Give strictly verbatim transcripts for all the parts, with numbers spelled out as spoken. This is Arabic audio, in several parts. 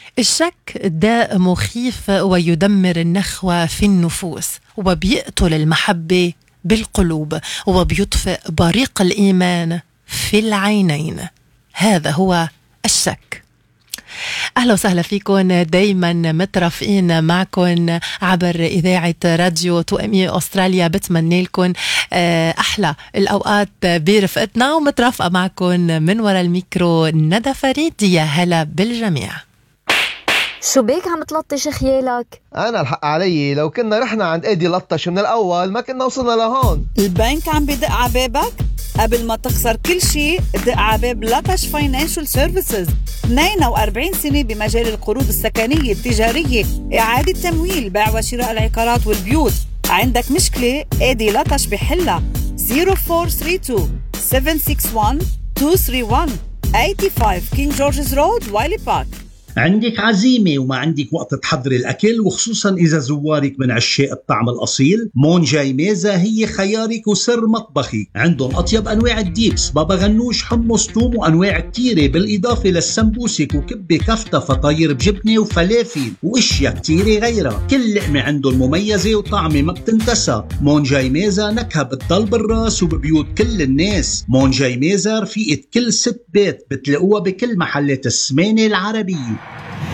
الشك داء مخيف ويدمر النخوة في النفوس، وبيقتل المحبة بالقلوب، وبيطفئ بريق الإيمان في العينين. هذا هو الشك. أهلا وسهلا فيكم، دايما مترافقين معكم عبر إذاعة راديو تو أم إي أستراليا. بتمنى لكم أحلى الأوقات برفقتنا، ومترافقة معكم من وراء الميكرو ندى فريد. يا هلا بالجميع. شو بيك عم تلطش خيالك؟ أنا الحق علي، لو كنا رحنا عند إيدي لطش من الأول ما كنا وصلنا لهون. البنك عم بدق عبابك؟ قبل ما تخسر كل شيء دق عباب لطش فاينانشال سيرفيسز. اثنين وأربعين سنة بمجال القروض السكنية التجارية، إعادة تمويل، بيع وشراء العقارات والبيوت. عندك مشكلة؟ إيدي لطش بحلها. صفر أربعة ثلاثة اثنين سبعة ستة واحد اثنين ثلاثة واحد خمسة وثمانين كينج جورجز رود وايلي بارك. عندك عزيمة وما عندك وقت تحضر الأكل، وخصوصا إذا زوارك من عشاق الطعم الأصيل، مون جاي ميزة هي خيارك وسر مطبخي. عندهم أطيب أنواع الديبس، بابا غنوش، حمص، توم، وأنواع كتيرة، بالإضافة للسمبوسك وكبة كفتة، فطاير بجبنة وفلافل وإشياء كتيرة غيرها. كل لقمة عندهم مميزة وطعمة ما بتنتسى. مون جاي ميزة نكهة بتضل بالراس وببيوت كل الناس. مون جاي ميزة رفيقة كل ست بيت، بتلاقوها بكل محلات السمانة العربية.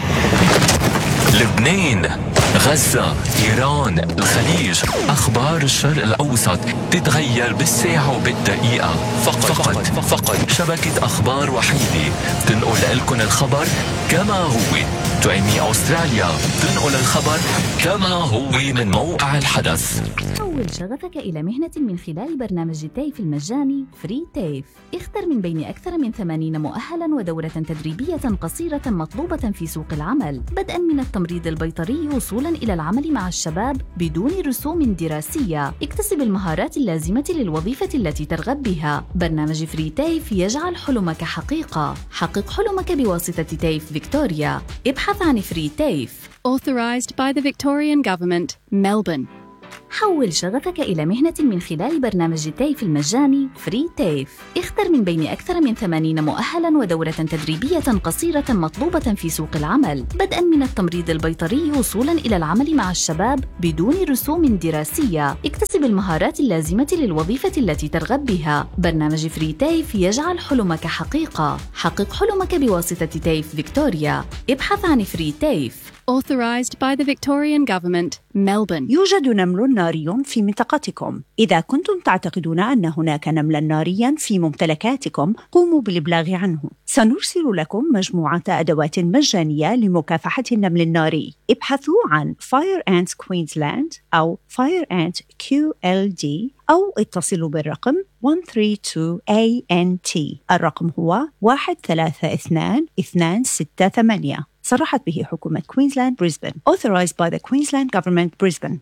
لبنان، غزة، إيران، الخليج، أخبار الشرق الأوسط تتغير بالساعة وبالدقيقة. فقط فقط, فقط شبكة أخبار وحيدة تنقل لكم الخبر كما هو. تو أم إي أستراليا تنقل الخبر كما هو من موقع الحدث. حول شغفك إلى مهنة من خلال برنامج التيف المجاني فري تيف. اختر من بين أكثر من ثمانين مؤهلا ودورة تدريبية قصيرة مطلوبة في سوق العمل، بدءا من التمريض البيطري وصولا إلى العمل مع الشباب بدون رسوم دراسية. اكتسب المهارات اللازمة للوظيفة التي ترغب بها. برنامج فري تيف يجعل حلمك حقيقة. حقق حلمك بواسطة تيف فيكتوريا. ابحث عن فري تيف. Authorized by the Victorian Government, Melbourne. حول شغفك إلى مهنة من خلال برنامج التيف المجاني فري تيف. اختر من بين أكثر من ثمانين مؤهلا ودورة تدريبية قصيرة مطلوبة في سوق العمل، بدءا من التمريض البيطري وصولا إلى العمل مع الشباب بدون رسوم دراسية. اكتسب المهارات اللازمة للوظيفة التي ترغب بها. برنامج فري تيف يجعل حلمك حقيقة. حقق حلمك بواسطة تيف فيكتوريا. ابحث عن فري تيف. Authorized by the Victorian Government, Melbourne. يوجد نمل ناري في منطقتكم. إذا كنتم تعتقدون أن هناك نملا ناريا في ممتلكاتكم، قوموا بالإبلاغ عنه. سنرسل لكم مجموعة أدوات مجانية لمكافحة النمل الناري. ابحثوا عن Fire Ants Queensland أو Fire Ant كيو إل دي أو اتصلوا بالرقم واحد ثلاثة اثنين إيه إن تي. الرقم هو واحد ثلاثة اثنين اثنين ستة ثمانية. صرحت به حكومة كوينزلاند بريسبن. Authorized by the Queensland Government, Brisbane.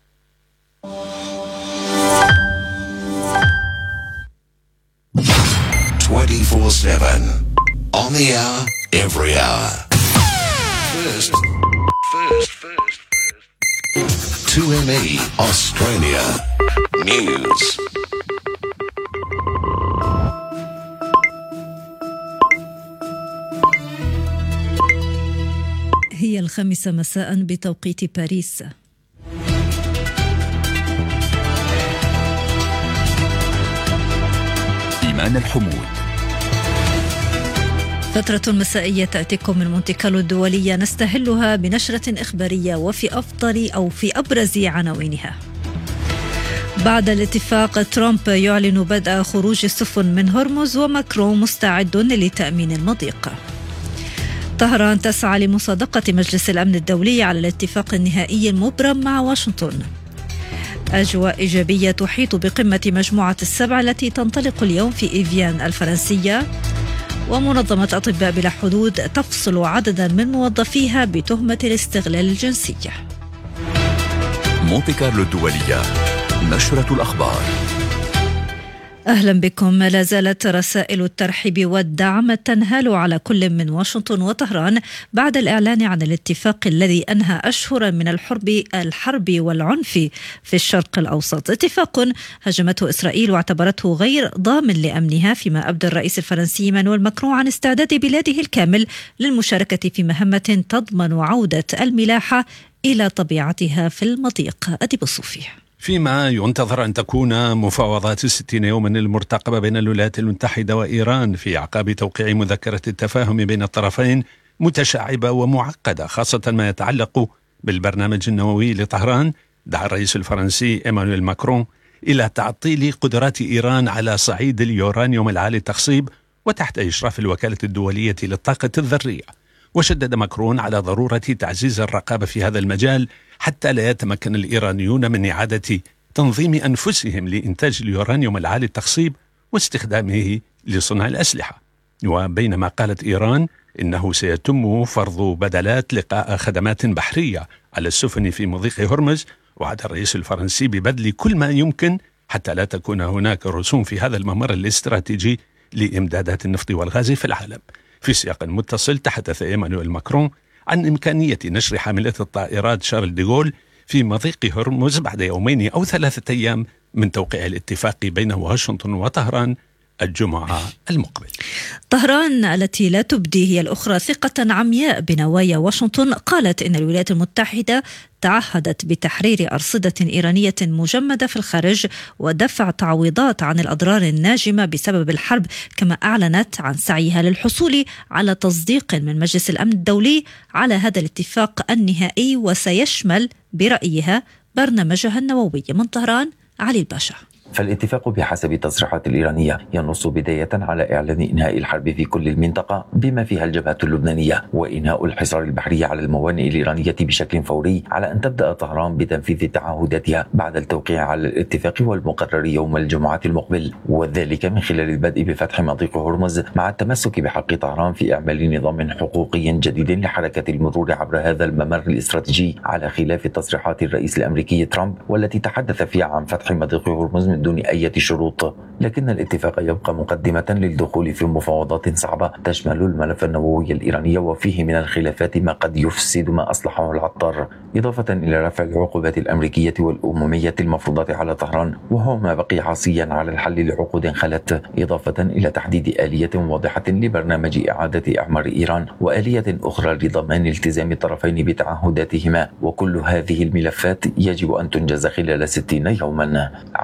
twenty-four seven on the hour, every hour. First, first, first, first. two M E Australia News. هي الخامسة مساء بتوقيت باريس. إيمان الحمود. فترة مسائية تأتيكم من مونتي كارلو الدولية، نستهلها بنشرة إخبارية وفي أفضل أو في أبرز عناوينها. بعد الاتفاق، ترامب يعلن بدء خروج السفن من هرمز، وماكرون مستعد لتأمين المضيق. طهران تسعى لمصادقة مجلس الأمن الدولي على الاتفاق النهائي المبرم مع واشنطن. أجواء إيجابية تحيط بقمة مجموعة السبع التي تنطلق اليوم في إيفيان الفرنسية. ومنظمة أطباء بلا حدود تفصل عددا من موظفيها بتهمة الاستغلال الجنسي. مونتي كارلو الدولية، نشرة الأخبار. أهلا بكم. لا زالت رسائل الترحيب والدعم تنهال على كل من واشنطن وطهران بعد الإعلان عن الاتفاق الذي أنهى أشهرا من الحرب الحرب والعنف في الشرق الأوسط. اتفاق هجمته إسرائيل واعتبرته غير ضامن لأمنها، فيما أبدى الرئيس الفرنسي إيمانويل ماكرون عن استعداد بلاده الكامل للمشاركة في مهمة تضمن عودة الملاحة إلى طبيعتها في المضيق. أديب الصوفي. فيما ينتظر أن تكون مفاوضات الستين يوما المرتقبة بين الولايات المتحدة وإيران في أعقاب توقيع مذكرة التفاهم بين الطرفين متشعبة ومعقدة، خاصة ما يتعلق بالبرنامج النووي لطهران، دعا الرئيس الفرنسي إيمانويل ماكرون إلى تعطيل قدرات إيران على صعيد اليورانيوم العالي التخصيب وتحت إشراف الوكالة الدولية للطاقة الذرية. وشدد ماكرون على ضرورة تعزيز الرقابة في هذا المجال حتى لا يتمكن الإيرانيون من إعادة تنظيم أنفسهم لإنتاج اليورانيوم العالي التخصيب واستخدامه لصنع الأسلحة. وبينما قالت إيران إنه سيتم فرض بدلات لقاء خدمات بحرية على السفن في مضيق هرمز، وعد الرئيس الفرنسي ببذل كل ما يمكن حتى لا تكون هناك رسوم في هذا الممر الاستراتيجي لإمدادات النفط والغاز في العالم. في سياق متصل تحدث إيمانويل ماكرون عن إمكانية نشر حاملة الطائرات شارل ديغول في مضيق هرمز بعد يومين أو ثلاثة أيام من توقيع الاتفاق بين واشنطن وطهران الجمعة المقبل. طهران التي لا تبدي هي الأخرى ثقة عمياء بنوايا واشنطن قالت إن الولايات المتحدة تعهدت بتحرير أرصدة إيرانية مجمدة في الخارج ودفع تعويضات عن الأضرار الناجمة بسبب الحرب، كما أعلنت عن سعيها للحصول على تصديق من مجلس الأمن الدولي على هذا الاتفاق النهائي، وسيشمل برأيها برنامجها النووي. من طهران علي الباشا. فالاتفاق بحسب التصريحات الإيرانية ينص بداية على إعلان إنهاء الحرب في كل المنطقة بما فيها الجبهة اللبنانية، وإنهاء الحصار البحري على الموانئ الإيرانية بشكل فوري، على أن تبدأ طهران بتنفيذ تعهداتها بعد التوقيع على الاتفاق والمقرر يوم الجمعة المقبل، وذلك من خلال البدء بفتح مضيق هرمز مع التمسك بحق طهران في إعمال نظام حقوقي جديد لحركة المرور عبر هذا الممر الاستراتيجي، على خلاف تصريحات الرئيس الأمريكي ترامب والتي تحدث فيها عن فتح مضيق هرمز من دون أي شروط. لكن الاتفاق يبقى مقدمة للدخول في مفاوضات صعبة تشمل الملف النووي الإيراني، وفيه من الخلافات ما قد يفسد ما أصلحه العطار، إضافة إلى رفع العقوبات الأمريكية والأممية المفروضة على طهران، وهو ما بقي عاصيا على الحل لعقود خلت، إضافة إلى تحديد آلية واضحة لبرنامج إعادة إعمار إيران وآلية أخرى لضمان التزام الطرفين بتعهداتهما. وكل هذه الملفات يجب أن تنجز خلال ستين يوما.